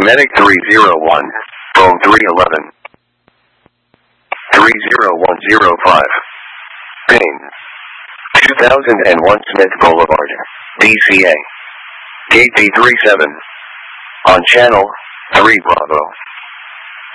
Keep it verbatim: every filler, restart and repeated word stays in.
Medic three zero one, phone three eleven. three zero one zero five. Ping. two thousand one Smith Boulevard, D C A. Gate D three seven. On channel three Bravo.